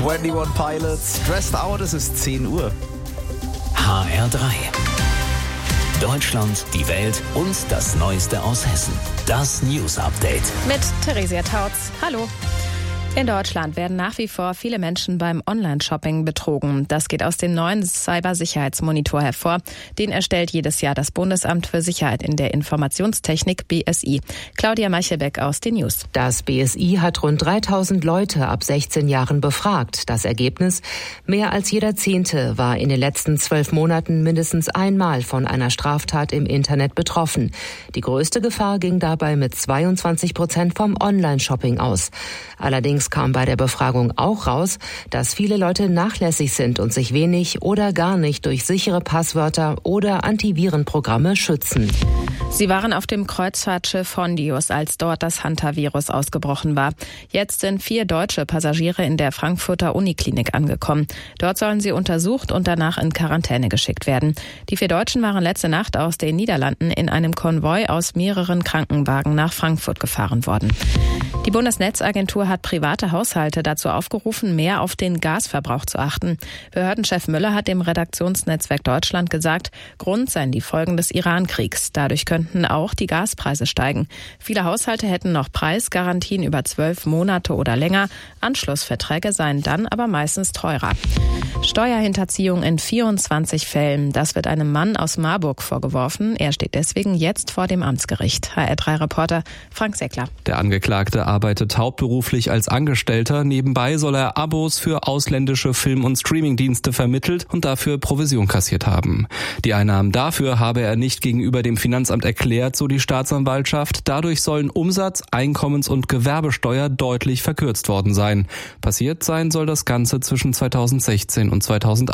21 Pilots, Stressed Out, es ist 10 Uhr. HR3. Deutschland, die Welt und das Neueste aus Hessen. Das News Update. Mit Theresia Tautz. Hallo. In Deutschland werden nach wie vor viele Menschen beim Online-Shopping betrogen. Das geht aus dem neuen Cybersicherheitsmonitor hervor. Den erstellt jedes Jahr das Bundesamt für Sicherheit in der Informationstechnik BSI. Claudia Meichelbeck aus den News. Das BSI hat rund 3000 Leute ab 16 Jahren befragt. Das Ergebnis? Mehr als jeder Zehnte war in den letzten 12 Monaten mindestens einmal von einer Straftat im Internet betroffen. Die größte Gefahr ging dabei mit 22% vom Online-Shopping aus. Allerdings kam bei der Befragung auch raus, dass viele Leute nachlässig sind und sich wenig oder gar nicht durch sichere Passwörter oder Antivirenprogramme schützen. Sie waren auf dem Kreuzfahrtschiff Hondius, als dort das Hantavirus ausgebrochen war. Jetzt sind 4 deutsche Passagiere in der Frankfurter Uniklinik angekommen. Dort sollen sie untersucht und danach in Quarantäne geschickt werden. Die 4 Deutschen waren letzte Nacht aus den Niederlanden in einem Konvoi aus mehreren Krankenwagen nach Frankfurt gefahren worden. Die Bundesnetzagentur hat private Haushalte dazu aufgerufen, mehr auf den Gasverbrauch zu achten. Behördenchef Müller hat dem Redaktionsnetzwerk Deutschland gesagt, Grund seien die Folgen des Iran-Kriegs. Dadurch könnten auch die Gaspreise steigen. Viele Haushalte hätten noch Preisgarantien über 12 Monate oder länger. Anschlussverträge seien dann aber meistens teurer. Steuerhinterziehung in 24 Fällen. Das wird einem Mann aus Marburg vorgeworfen. Er steht deswegen jetzt vor dem Amtsgericht. HR3-Reporter Frank Seckler. Der Angeklagte arbeitet hauptberuflich als Angestellter. Nebenbei soll er Abos für ausländische Film- und Streamingdienste vermittelt und dafür Provision kassiert haben. Die Einnahmen dafür habe er nicht gegenüber dem Finanzamt erklärt, so die Staatsanwaltschaft. Dadurch sollen Umsatz-, Einkommens- und Gewerbesteuer deutlich verkürzt worden sein. Passiert sein soll das Ganze zwischen 2016 und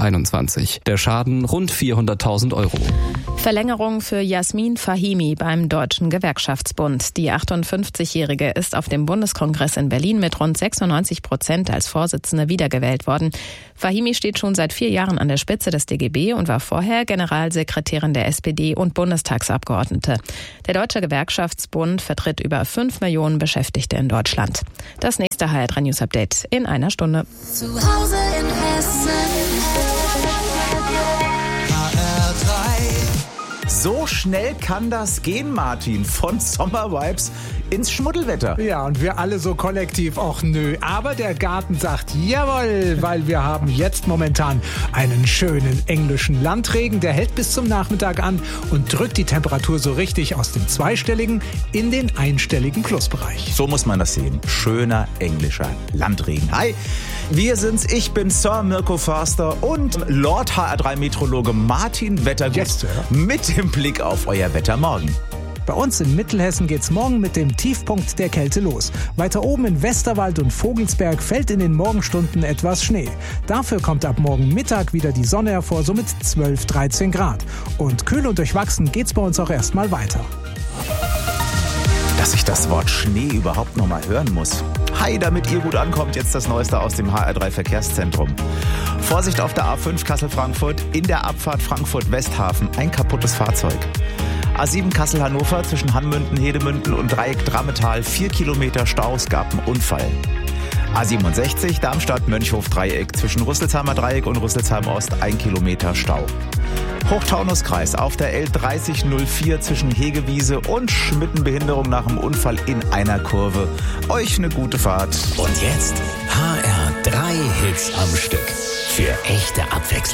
2021. Der Schaden rund 400.000 Euro. Verlängerung für Jasmin Fahimi beim Deutschen Gewerkschaftsbund. Die 58-Jährige ist auf dem Bundeskongress in Berlin mit rund 96% als Vorsitzende wiedergewählt worden. Fahimi steht schon seit 4 Jahren an der Spitze des DGB und war vorher Generalsekretärin der SPD und Bundestagsabgeordnete. Der Deutsche Gewerkschaftsbund vertritt über 5 Millionen Beschäftigte in Deutschland. Das nächste HR3 News Update in einer Stunde. Zu Hause in Hessen. So schnell kann das gehen, Martin, von Sommervibes ins Schmuddelwetter. Ja, und wir alle so kollektiv, ach nö. Aber der Garten sagt jawohl, weil wir haben jetzt momentan einen schönen englischen Landregen. Der hält bis zum Nachmittag an und drückt die Temperatur so richtig aus dem zweistelligen in den einstelligen Plusbereich. So muss man das sehen. Schöner englischer Landregen. Hi, wir sind's. Ich bin Sir Mirko Förster und Lord HR3-Meteorologe Martin Wettergut. Yes, Sir. Mit dem Blick auf euer Wetter morgen. Bei uns in Mittelhessen geht's morgen mit dem Tiefpunkt der Kälte los. Weiter oben in Westerwald und Vogelsberg fällt in den Morgenstunden etwas Schnee. Dafür kommt ab morgen Mittag wieder die Sonne hervor, so mit 12, 13 Grad. Und kühl und durchwachsen geht's bei uns auch erstmal weiter. Dass ich das Wort Schnee überhaupt noch mal hören muss. Hi, damit ihr gut ankommt, jetzt das Neueste aus dem HR3 Verkehrszentrum. Vorsicht auf der A5 Kassel-Frankfurt, in der Abfahrt Frankfurt-Westhafen ein kaputtes Fahrzeug. A7 Kassel-Hannover zwischen Hanmünden, Hedemünden und Dreieck Drammetal 4 Kilometer Stau, es gab einen Unfall. A67 Darmstadt-Mönchhof-Dreieck zwischen Rüsselsheimer Dreieck und Rüsselsheim Ost 1 Kilometer Stau. Hochtaunuskreis auf der L3004 zwischen Hegewiese und Schmittenbehinderung nach dem Unfall in einer Kurve. Euch eine gute Fahrt. Und jetzt HR3 Hits am Stück. Für echte Abwechslung.